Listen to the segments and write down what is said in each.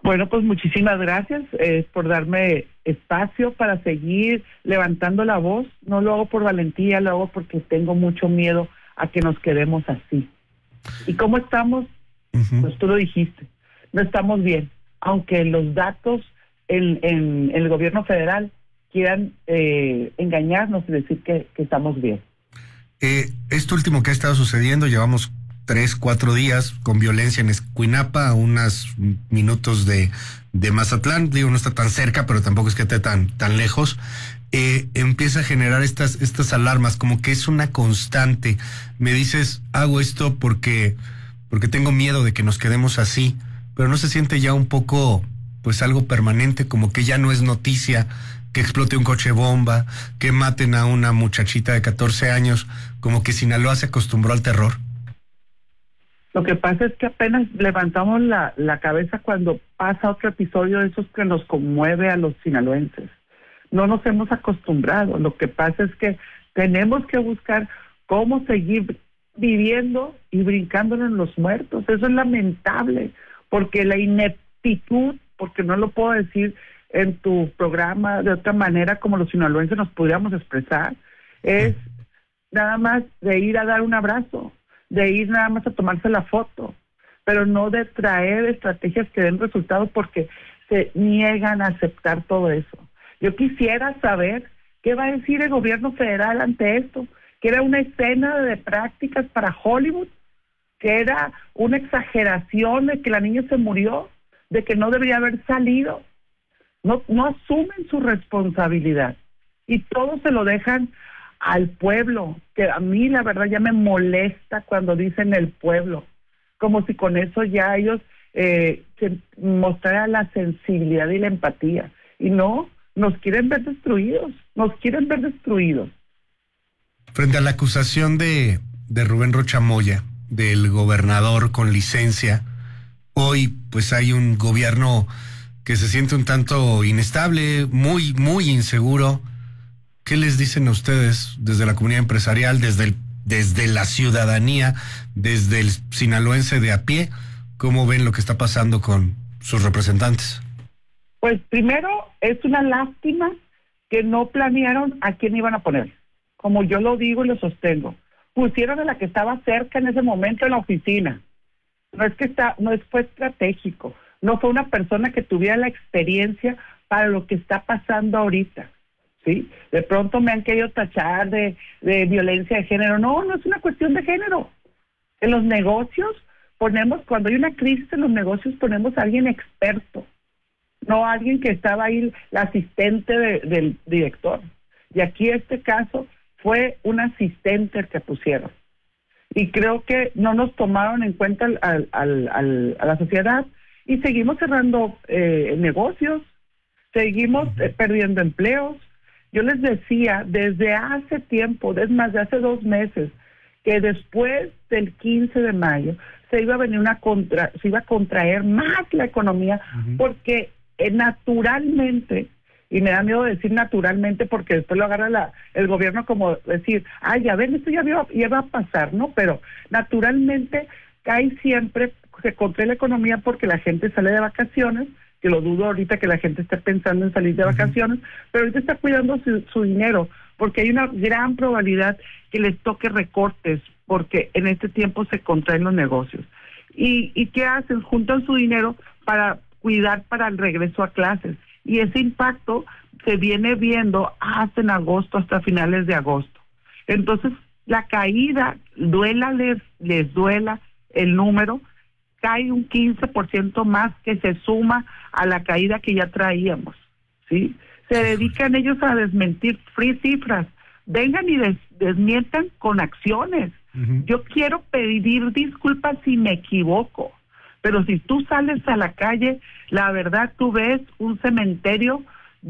Bueno, pues muchísimas gracias por darme espacio para seguir levantando la voz. No lo hago por valentía, lo hago porque tengo mucho miedo a que nos quedemos así. ¿Y cómo estamos? Pues tú lo dijiste, no estamos bien. Aunque los datos en el gobierno federal quieran engañarnos y decir que estamos bien. Esto último que ha estado sucediendo, llevamos 3-4 días con violencia en Escuinapa, a unos minutos de Mazatlán. Digo, no está tan cerca, pero tampoco es que esté tan lejos. Empieza a generar estas alarmas, como que es una constante. Me dices, hago esto porque tengo miedo de que nos quedemos así, pero no se siente ya un poco, pues algo permanente, como que ya no es noticia que explote un coche bomba, que maten a una muchachita de 14 años, como que Sinaloa se acostumbró al terror. Lo que pasa es que apenas levantamos la cabeza cuando pasa otro episodio de esos que nos conmueve a los sinaloenses. No nos hemos acostumbrado. Lo que pasa es que tenemos que buscar cómo seguir viviendo y brincándonos en los muertos. Eso es lamentable, porque la ineptitud, porque no lo puedo decir en tu programa de otra manera como los sinaloenses nos pudiéramos expresar, es nada más de ir a dar un abrazo, de ir nada más a tomarse la foto, pero no de traer estrategias que den resultados, porque se niegan a aceptar todo eso. Yo quisiera saber qué va a decir el gobierno federal ante esto, que era una escena de prácticas para Hollywood, que era una exageración de que la niña se murió, de que no debería haber salido. No asumen su responsabilidad y todo se lo dejan al pueblo, que a mí la verdad ya me molesta cuando dicen el pueblo, como si con eso ya ellos se mostraran la sensibilidad y la empatía. Y no, nos quieren ver destruidos. Frente a la acusación de Rubén Rocha Moya, del gobernador con licencia, hoy pues hay un gobierno que se siente un tanto inestable, muy, muy inseguro. ¿Qué les dicen a ustedes desde la comunidad empresarial, desde la ciudadanía, desde el sinaloense de a pie? ¿Cómo ven lo que está pasando con sus representantes? Pues primero, es una lástima que no planearon a quién iban a poner. Como yo lo digo y lo sostengo. Pusieron a la que estaba cerca en ese momento en la oficina. Fue estratégico. No fue una persona que tuviera la experiencia para lo que está pasando ahorita, ¿sí? De pronto me han querido tachar de violencia de género. No es una cuestión de género. En los negocios cuando hay una crisis en los negocios, ponemos a alguien experto, no a alguien que estaba ahí, la asistente del director. Y aquí este caso fue un asistente el que pusieron. Y creo que no nos tomaron en cuenta a la sociedad, y seguimos cerrando negocios, seguimos perdiendo empleos. Yo les decía desde hace tiempo, desde más de hace 2 meses, que después del 15 de mayo se iba a venir se iba a contraer más la economía, porque naturalmente, y me da miedo decir naturalmente porque después lo agarra el gobierno como decir, ya ven, esto ya va a pasar, ¿no? Pero naturalmente se contrae la economía porque la gente sale de vacaciones, que lo dudo ahorita que la gente esté pensando en salir de vacaciones, pero ahorita está cuidando su dinero, porque hay una gran probabilidad que les toque recortes, porque en este tiempo se contraen los negocios. ¿Y qué hacen? Juntan su dinero para cuidar para el regreso a clases, y ese impacto se viene viendo hasta en agosto, hasta finales de agosto. Entonces, la caída, les duela el número, cae un 15% más, que se suma a la caída que ya traíamos, ¿sí? Se dedican ellos a desmentir cifras. Vengan y desmientan con acciones. Yo quiero pedir disculpas si me equivoco, pero si tú sales a la calle, la verdad tú ves un cementerio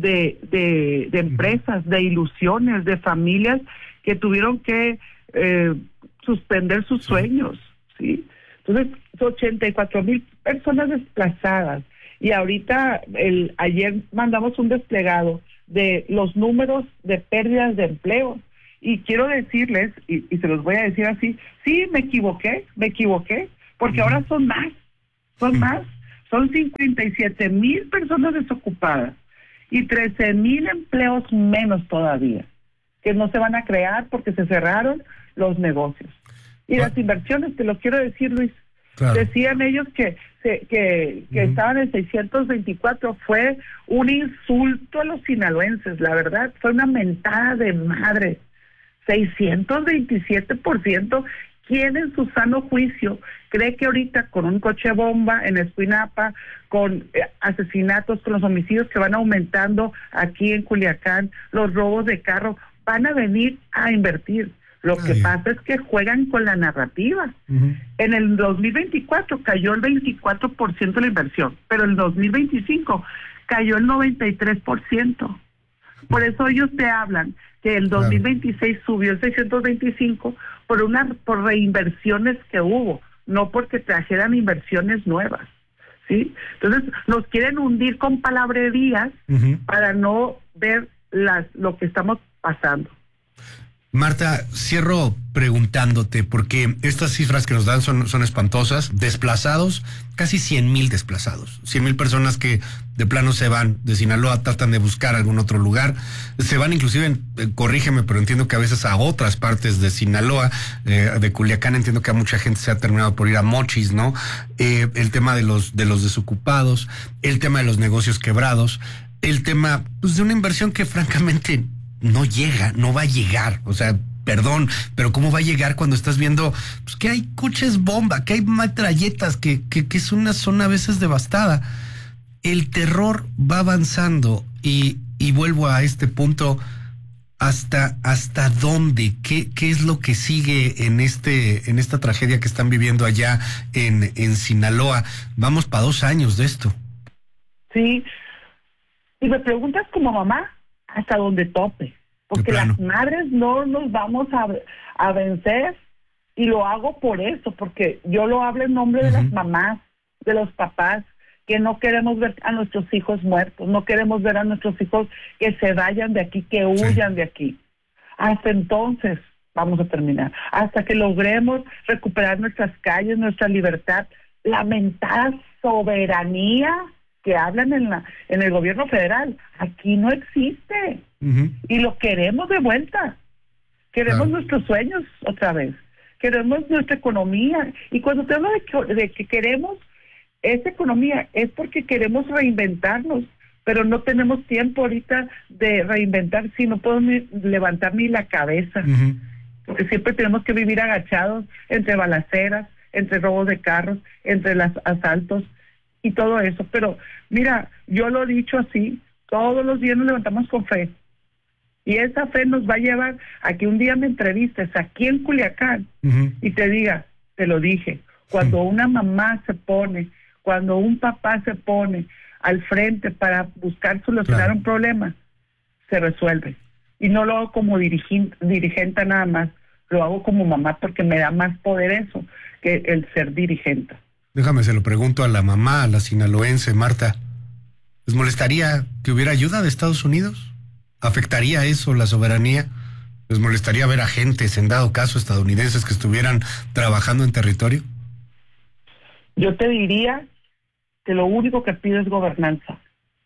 de empresas, de ilusiones, de familias que tuvieron que suspender sus sueños, ¿sí? Entonces, 84,000 personas desplazadas, y ahorita ayer mandamos un desplegado de los números de pérdidas de empleo, y quiero decirles, y se los voy a decir así, sí, me equivoqué, porque ahora son más, Son 57,000 personas desocupadas y 13,000 empleos menos todavía, que no se van a crear porque se cerraron los negocios. Y las inversiones, te lo quiero decir, Luis, claro. Decían ellos que estaban en 624, fue un insulto a los sinaloenses, la verdad, fue una mentada de madre. 627%. ¿Quién en su sano juicio cree que ahorita con un coche bomba en Escuinapa, con asesinatos, con los homicidios que van aumentando aquí en Culiacán, los robos de carro, van a venir a invertir? Lo que pasa es que juegan con la narrativa. En el 2024 cayó el 24% de la inversión, pero en el 2025 cayó el 93%. Por eso ellos te hablan que el 2026 subió el 625 por reinversiones que hubo, no porque trajeran inversiones nuevas, ¿sí? Entonces nos quieren hundir con palabrerías para no ver lo que estamos pasando. Marta, cierro preguntándote, porque estas cifras que nos dan son espantosas. Desplazados, casi 100,000 desplazados. 100,000 personas que de plano se van de Sinaloa, tratan de buscar algún otro lugar. Se van inclusive, corrígeme, pero entiendo que a veces a otras partes de Sinaloa, de Culiacán, entiendo que a mucha gente se ha terminado por ir a Mochis, ¿no? El tema de los desocupados, el tema de los negocios quebrados, el tema pues, de una inversión que francamente no llega, no va a llegar, o sea, perdón, pero ¿cómo va a llegar cuando estás viendo pues, que hay coches bomba, que hay metralletas, que es una zona a veces devastada? El terror va avanzando y vuelvo a este punto, ¿hasta dónde? ¿Qué es lo que sigue en esta tragedia que están viviendo allá en Sinaloa? Vamos para 2 años de esto. Sí, y me preguntas como mamá, hasta donde tope, porque las madres no nos vamos a vencer, y lo hago por eso, porque yo lo hablo en nombre de las mamás, de los papás, que no queremos ver a nuestros hijos muertos, no queremos ver a nuestros hijos que se vayan de aquí, que huyan de aquí. Hasta entonces vamos a terminar, hasta que logremos recuperar nuestras calles, nuestra libertad, la mentada soberanía que hablan en el gobierno federal, aquí no existe, y lo queremos de vuelta. Queremos nuestros sueños otra vez, queremos nuestra economía, y cuando te hablo de que queremos esa economía es porque queremos reinventarnos, pero no tenemos tiempo ahorita de reinventar si no podemos levantar ni la cabeza, porque siempre tenemos que vivir agachados entre balaceras, entre robos de carros, entre los asaltos y todo eso. Pero mira, yo lo he dicho así, todos los días nos levantamos con fe, y esa fe nos va a llevar a que un día me entrevistes aquí en Culiacán y te diga, te lo dije, cuando una mamá se pone, cuando un papá se pone al frente para buscar solucionar un problema, se resuelve. Y no lo hago como dirigente nada más, lo hago como mamá, porque me da más poder eso que el ser dirigente. Déjame, se lo pregunto a la mamá, a la sinaloense, Marta. ¿Les molestaría que hubiera ayuda de Estados Unidos? ¿Afectaría eso la soberanía? ¿Les molestaría ver agentes, en dado caso estadounidenses, que estuvieran trabajando en territorio? Yo te diría que lo único que pido es gobernanza.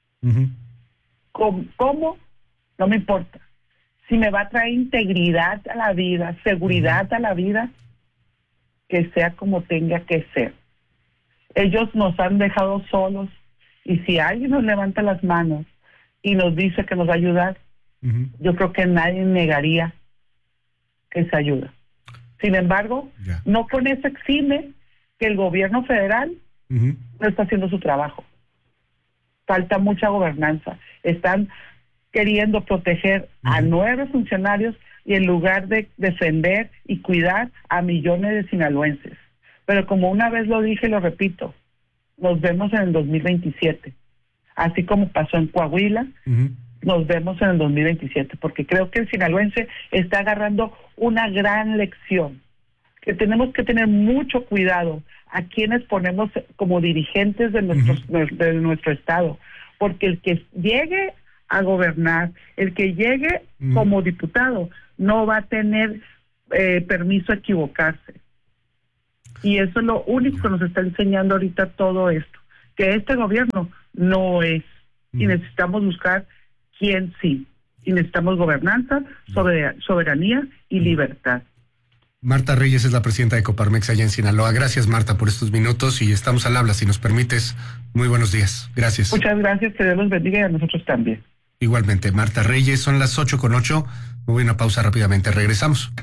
¿Cómo? No me importa. Si me va a traer integridad a la vida, seguridad a la vida, que sea como tenga que ser. Ellos nos han dejado solos, y si alguien nos levanta las manos y nos dice que nos va a ayudar, yo creo que nadie negaría esa ayuda. Sin embargo, no con eso exime que el gobierno federal no está haciendo su trabajo. Falta mucha gobernanza. Están queriendo proteger a 9 funcionarios, y en lugar de defender y cuidar a millones de sinaloenses. Pero como una vez lo dije, lo repito, nos vemos en el 2027. Así como pasó en Coahuila, nos vemos en el 2027, porque creo que el sinaloense está agarrando una gran lección, que tenemos que tener mucho cuidado a quienes ponemos como dirigentes de nuestro estado, porque el que llegue a gobernar, el que llegue como diputado, no va a tener permiso a equivocarse. Y eso es lo único que nos está enseñando ahorita todo esto, que este gobierno no es. Y necesitamos buscar quién sí. Y necesitamos gobernanza, soberanía y libertad. Marta Reyes es la presidenta de Coparmex allá en Sinaloa. Gracias, Marta, por estos minutos y estamos al habla. Si nos permites, muy buenos días. Gracias. Muchas gracias, que Dios los bendiga y a nosotros también. Igualmente, Marta Reyes, son las 8:08. Me voy a una pausa rápidamente, regresamos.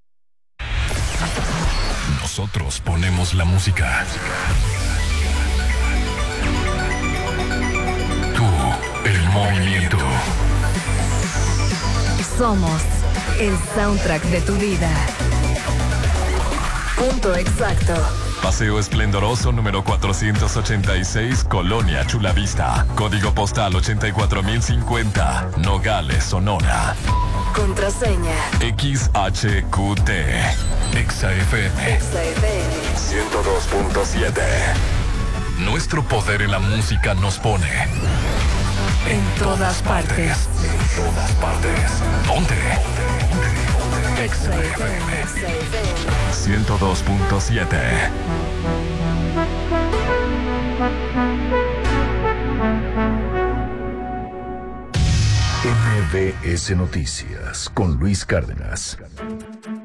Nosotros ponemos la música. Tú, el movimiento. Somos el soundtrack de tu vida. Punto exacto. Paseo Esplendoroso número 486, Colonia Chulavista. Código postal 84050, Nogales, Sonora. Contraseña XHQT. XFM 102.7. Nuestro poder en la música nos pone en todas partes. En todas partes. Ponte. XFM 102.7. MBS Noticias con Luis Cárdenas.